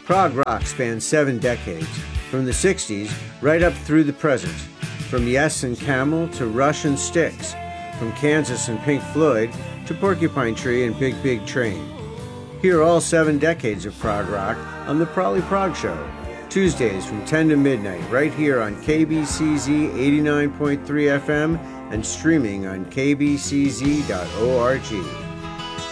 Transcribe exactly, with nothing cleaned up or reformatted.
Prog rock spans seven decades, from the sixties right up through the present. From Yes and Camel to Rush and Styx, from Kansas and Pink Floyd to Porcupine Tree and Big Big Train. Hear all seven decades of prog rock on The Prolly Prog Show, Tuesdays from ten to midnight, right here on K B C Z eighty-nine point three F M and streaming on k b c z dot org.